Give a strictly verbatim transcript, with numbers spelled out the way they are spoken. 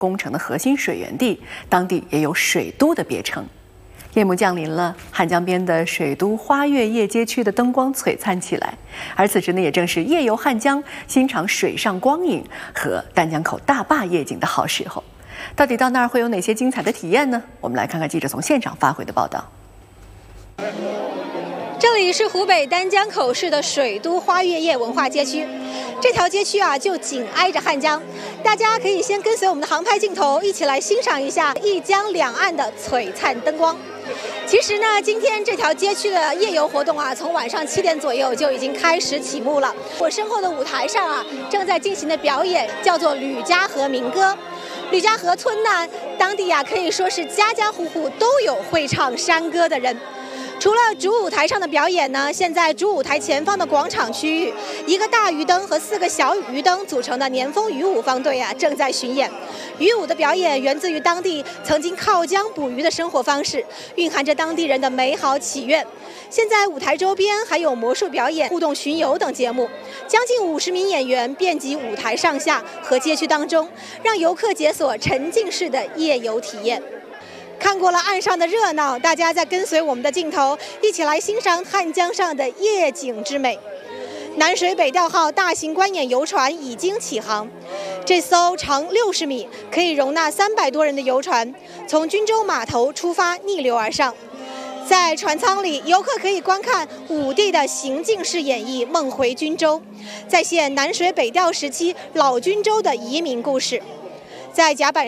工程的核心水源地，当地也有水都的别称。夜幕降临了，汉江边的水都花月夜街区的灯光璀璨起来，而此时呢，也正是夜游汉江、欣赏水上光影和丹江口大坝夜景的好时候。到底到那儿会有哪些精彩的体验呢？我们来看看记者从现场发回的报道。 这里是湖北丹江口市的水都花月夜文化街区，这条街区啊就紧挨着汉江，大家可以先跟随我们的航拍镜头一起来欣赏一下一江两岸的璀璨灯光。其实呢，今天这条街区的夜游活动啊，从晚上七点左右就已经开始启幕了。我身后的舞台上啊，正在进行的表演叫做吕家河民歌。吕家河村呢，当地啊可以说是家家户户都有会唱山歌的人。除了主舞台上的表演呢，现在主舞台前方的广场区域，一个大鱼灯和四个小鱼灯组成的年丰渔舞方队啊正在巡演。渔舞的表演源自于当地曾经靠江捕鱼的生活方式，蕴含着当地人的美好祈愿。现在舞台周边还有魔术表演、互动巡游等节目，将近五十名演员遍及舞台上下和街区当中，让游客解锁沉浸式的夜游体验。看过了岸上的热闹，大家再跟随我们的镜头一起来欣赏汉江上的夜景之美。南水北调号大型观演游船已经起航，这艘长六十米、可以容纳三百多人的游船从均州码头出发，逆流而上。在船舱里，游客可以观看武帝的行进式演绎《梦回均州》，再现南水北调时期老均州的移民故事。在甲板